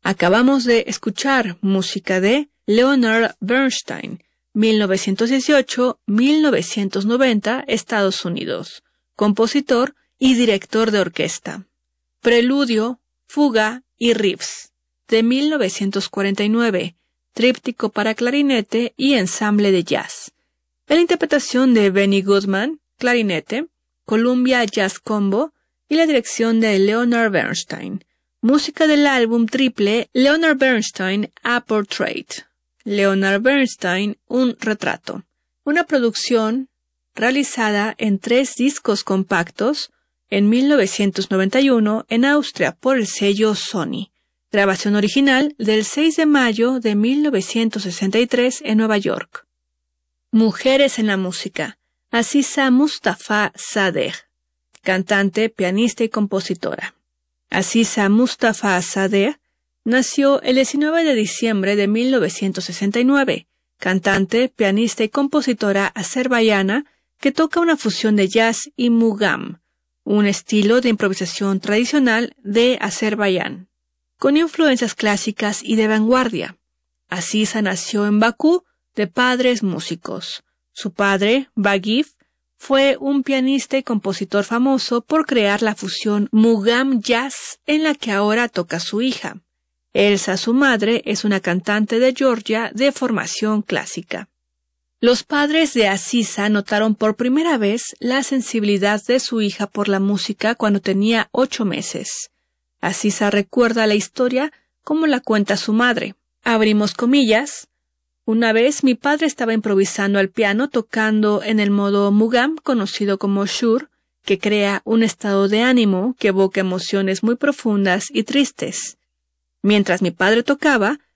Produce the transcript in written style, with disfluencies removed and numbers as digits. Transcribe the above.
Acabamos de escuchar música de Leonard Bernstein, 1918-1990, Estados Unidos, compositor y director de orquesta. Preludio, Fuga y Riffs, de 1949, tríptico para clarinete y ensamble de jazz. En la interpretación de Benny Goodman, clarinete, Columbia Jazz Combo y la dirección de Leonard Bernstein. Música del álbum triple Leonard Bernstein A Portrait. Leonard Bernstein, un retrato. Una producción realizada en 3 discos compactos en 1991 en Austria por el sello Sony. Grabación original del 6 de mayo de 1963 en Nueva York. Mujeres en la música. Aziza Mustafa Sadegh, cantante, pianista y compositora. Aziza Mustafa Sadegh nació el 19 de diciembre de 1969, cantante, pianista y compositora azerbaiyana que toca una fusión de jazz y mugam, un estilo de improvisación tradicional de Azerbaiyán, con influencias clásicas y de vanguardia. Aziza nació en Bakú de padres músicos. Su padre, Bagif, fue un pianista y compositor famoso por crear la fusión mugam jazz en la que ahora toca su hija. Elsa, su madre, es una cantante de Georgia de formación clásica. Los padres de Aziza notaron por primera vez la sensibilidad de su hija por la música cuando tenía 8 meses. Aziza recuerda la historia como la cuenta su madre. Abrimos comillas. Una vez mi padre estaba improvisando al piano tocando en el modo mugam, conocido como shur, que crea un estado de ánimo que evoca emociones muy profundas y tristes. Mientras mi padre tocaba,